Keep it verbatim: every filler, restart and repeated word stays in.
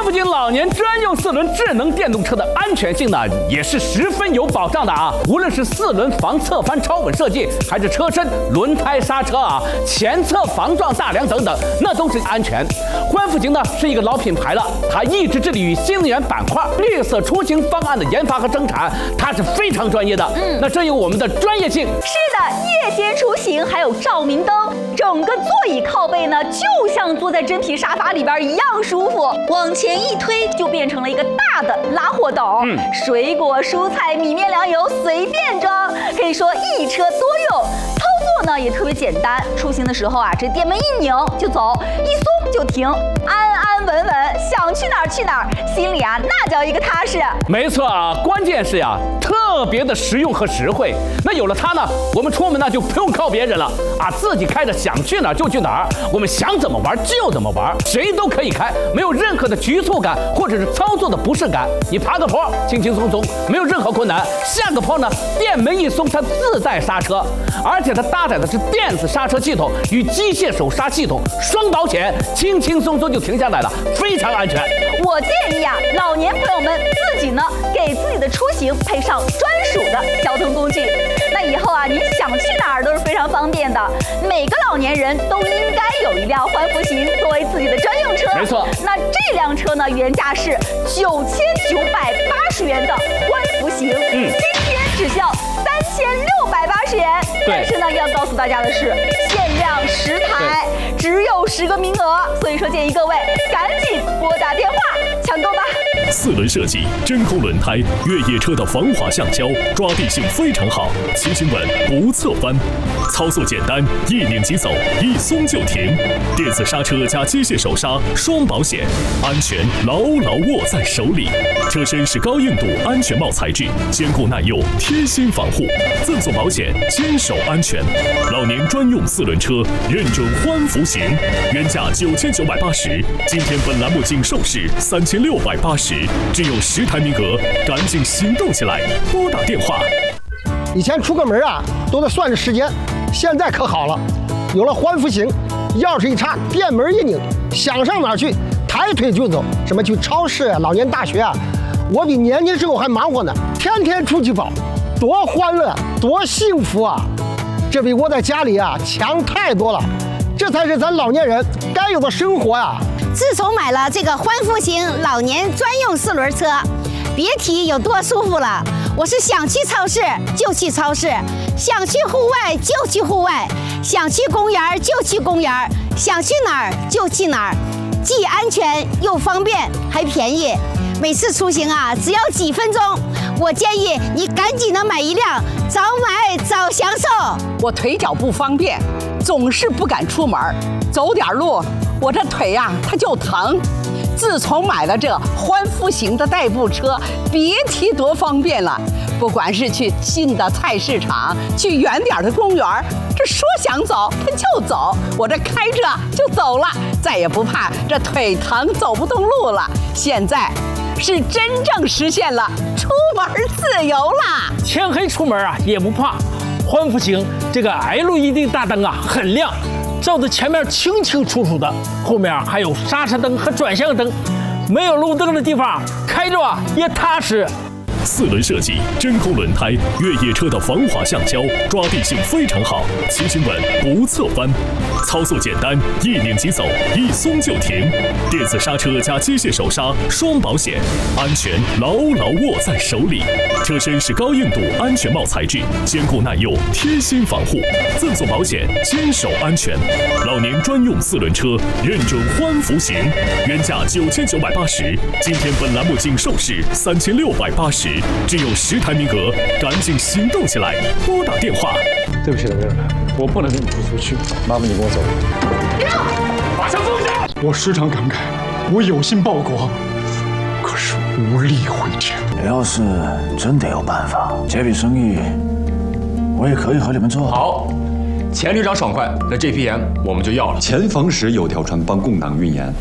福井老年专用四轮智能电动车的安全性呢，也是十分有保障的啊！无论是四轮防侧翻超稳设计，还是车身、轮胎、刹车啊、前侧防撞大梁等等，那都是安全。欢福井呢是一个老品牌了，它一直致力于新能源板块、绿色出行方案的研发和生产，它是非常专业的。嗯，那这有我们的专业性。 是的，夜间出行还有照明灯，整个座椅靠背呢，就像坐在真皮沙发里边一样舒服。往前一推，就变成了一个大的拉货斗，嗯，水果、蔬菜、米面粮油随便装，可以说一车多用。操作呢也特别简单，出行的时候啊，这电门一拧就走，一松就停，安安稳稳，想去哪儿去哪儿，心里啊那叫一个踏实。 没错啊，关键是呀，特别的实用和实惠。那有了它呢，我们出门呢就不用靠别人了啊，自己开着想去哪儿就去哪儿，我们想怎么玩就怎么玩，谁都可以开，没有任何的局促感或者是操作的不适感。你爬个坡轻轻松松，没有任何困难；下个坡呢，电门一松，它自带刹车，而且它搭载的是电子刹车系统与机械手刹系统，双保险，轻轻松松就停下来了，非常安全。 我建议啊，老年朋友们自己呢给自己的出行配上专属的交通工具，那以后啊，你想去哪儿都是非常方便的。每个老年人都应该有一辆欢福行作为自己的专用车。 没错， 那这辆车呢，原价是九千九百八十元的欢福行，嗯，今天只需要三千六百八十元。但是呢，要告诉大家的是，限量十台，只有十个名额，所以说建议各位赶紧拨打电话抢购吧。 四轮设计，真空轮胎，越野车的防滑橡胶，抓地性非常好，骑行稳不侧翻，操作简单，一拧即走，一松就停，电子刹车加机械手刹，双保险，安全牢牢握在手里。车身是高硬度安全帽材质，坚固耐用，贴心防护，赠送保险，坚守安全。老年专用四轮车，认准欢福行，原价九千九百八十，今天本栏目仅售市三千六百八十。只有十台名额，赶紧行动起来！拨打电话。 以前出个门啊，都得算着时间，现在可好了，有了欢福行，钥匙一插，电门一拧，想上哪儿去，抬腿就走。什么去超市啊，老年大学啊，我比年轻时候还忙活呢，天天出去跑，多欢乐，多幸福啊！这比窝在家里啊强太多了，这才是咱老年人该有的生活啊！ 自从买了这个欢福行老年专用四轮车，别提有多舒服了。我是想去超市就去超市，想去户外就去户外，想去公园就去公园，想去哪儿就去哪儿，既安全又方便还便宜。每次出行啊，只要几分钟。我建议你赶紧的买一辆，早买早享受。 我腿脚不方便，总是不敢出门，走点路我这腿呀、啊、它就疼。自从买了这欢福行的代步车，别提多方便了。不管是去近的菜市场，去远点的公园，这说想走它就走，我这开着就走了，再也不怕这腿疼走不动路了。现在是真正实现了出门自由啦！ 天黑出门啊也不怕，欢福行这个 L E D 大灯啊很亮，照的前面清清楚楚的，后面还有刹车灯和转向灯，没有路灯的地方开着啊也踏实。 四轮设计，真空轮胎，越野车的防滑橡胶，抓地性非常好，骑行稳不侧翻，操作简单，一拧即走，一松就停，电子刹车加机械手刹，双保险，安全牢牢握在手里。车身是高硬度安全帽材质，坚固耐用，贴心防护，赠送保险，坚守安全。老年专用四轮车，认准欢福行，原价九千九百八十，今天本栏目仅售市三千六百八十。只有十台名额，赶紧行动起来！拨打电话。 对不起，刘人，我不能跟你出去，麻烦你跟我走。 把枪放下！ 我时常感慨，我有心报国，可是无力回天。 要是真的有办法，这笔生意我也可以和你们做。 好，钱旅长爽快，那这批盐我们就要了。 前方时有条船帮共党运盐，